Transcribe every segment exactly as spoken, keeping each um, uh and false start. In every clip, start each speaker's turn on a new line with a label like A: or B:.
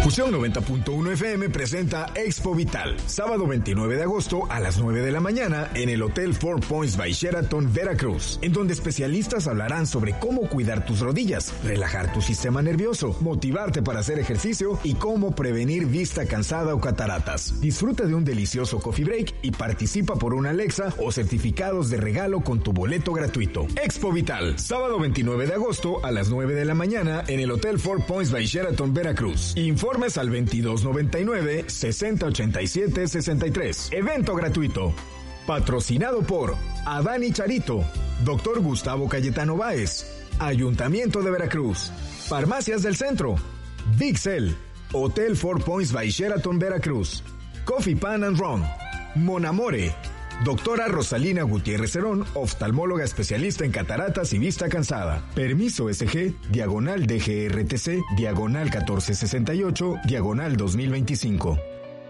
A: Fusión noventa punto uno F M presenta Expo Vital, sábado veintinueve de agosto a las nueve de la mañana en el Hotel Four Points by Sheraton, Veracruz, en donde especialistas hablarán sobre cómo cuidar tus rodillas, relajar tu sistema nervioso, motivarte para hacer ejercicio y cómo prevenir vista cansada o cataratas. Disfruta de un delicioso coffee break y participa por una Alexa o certificados de regalo con tu boleto gratuito. Expo Vital, sábado veintinueve de agosto a las nueve de la mañana en el Hotel Four Points by Sheraton, Veracruz. Informes al veintidós noventa y nueve, sesenta ochenta y siete, sesenta y tres. Evento gratuito. Patrocinado por Adán y Charito, Doctor Gustavo Cayetano Báez, Ayuntamiento de Veracruz, Farmacias del Centro, Bixel, Hotel Four Points by Sheraton, Veracruz, Coffee Pan and Rum, Monamore, Doctora Rosalina Gutiérrez Cerón, oftalmóloga especialista en cataratas y vista cansada. Permiso S G, diagonal D G R T C, diagonal catorce sesenta y ocho, diagonal dos mil veinticinco.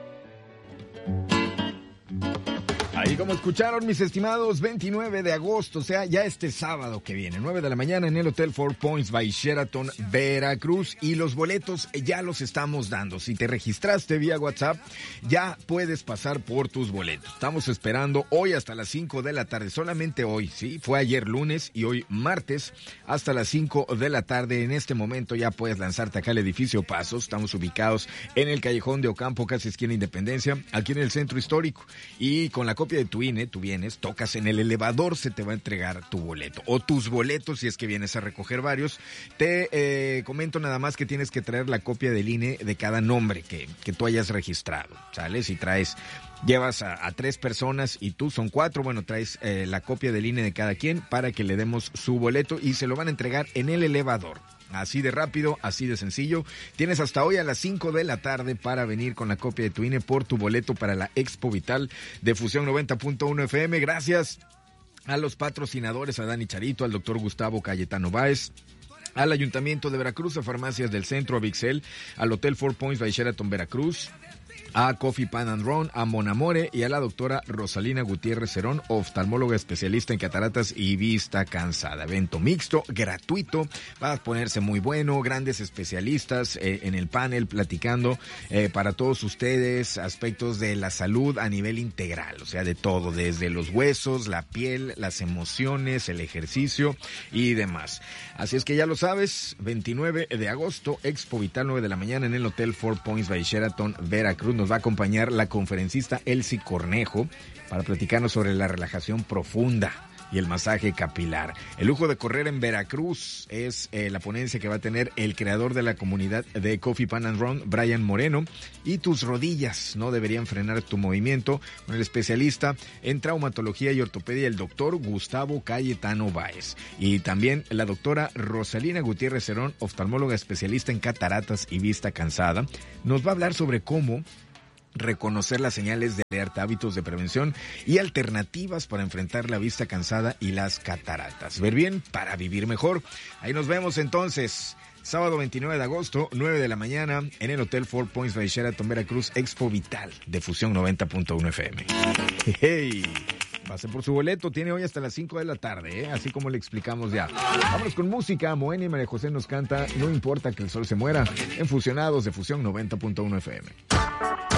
A: Ahí como escucharon, mis estimados, veintinueve de agosto, o sea, ya este sábado que viene, nueve de la mañana en el Hotel Four Points by Sheraton, Veracruz, y los boletos ya los estamos dando. Si te registraste vía WhatsApp, ya puedes pasar por tus boletos. Estamos esperando hoy hasta las cinco de la tarde, solamente hoy, ¿sí? Fue ayer lunes y hoy martes hasta las cinco de la tarde. En este momento ya puedes lanzarte acá al edificio Pasos. Estamos ubicados en el Callejón de Ocampo, casi esquina Independencia, aquí en el centro histórico, y con la copia de tu I N E, tú vienes, tocas en el elevador, se te va a entregar tu boleto o tus boletos si es que vienes a recoger varios. Te eh, comento nada más que tienes que traer la copia del I N E de cada nombre que, que tú hayas registrado, ¿sale? Si traes, llevas a, a tres personas y tú son cuatro, bueno, traes eh, la copia del I N E de cada quien para que le demos su boleto y se lo van a entregar en el elevador. Así de rápido, así de sencillo. Tienes hasta hoy a las cinco de la tarde para venir con la copia de tu I N E por tu boleto para la Expo Vital de Fusión noventa punto uno F M. Gracias a los patrocinadores, a Dani Charito, al doctor Gustavo Cayetano Báez, al Ayuntamiento de Veracruz, a Farmacias del Centro, a Bixel, al Hotel Four Points by Sheraton, Veracruz, a Coffee Pan and Rum, a Monamore y a la doctora Rosalina Gutiérrez Cerón, oftalmóloga especialista en cataratas y vista cansada. Evento mixto, gratuito, va a ponerse muy bueno, grandes especialistas eh, en el panel platicando eh, para todos ustedes aspectos de la salud a nivel integral, o sea, de todo, desde los huesos, la piel, las emociones, el ejercicio y demás. Así es que ya lo sabes, veintinueve de agosto, Expo Vital, nueve de la mañana en el Hotel Four Points by Sheraton, Veracruz. Nos va a acompañar la conferencista Elsie Cornejo para platicarnos sobre la relajación profunda y el masaje capilar. El lujo de correr en Veracruz es eh, la ponencia que va a tener el creador de la comunidad de Coffee Pan and Rum, Brian Moreno, y tus rodillas no deberían frenar tu movimiento, con el especialista en traumatología y ortopedia, el doctor Gustavo Cayetano Báez, y también la doctora Rosalina Gutiérrez Cerón, oftalmóloga especialista en cataratas y vista cansada, nos va a hablar sobre cómo reconocer las señales de alerta, hábitos de prevención y alternativas para enfrentar la vista cansada y las cataratas. Ver bien para vivir mejor. Ahí nos vemos entonces. Sábado veintinueve de agosto, nueve de la mañana, en el Hotel Four Points by Sheraton, Veracruz, Expo Vital de Fusión noventa punto uno F M. Hey, pase por su boleto, tiene hoy hasta las cinco de la tarde, ¿eh? Así como le explicamos ya. Vámonos con música. Moenia y María José nos canta No importa que el sol se muera, en Fusionados de Fusión noventa punto uno F M.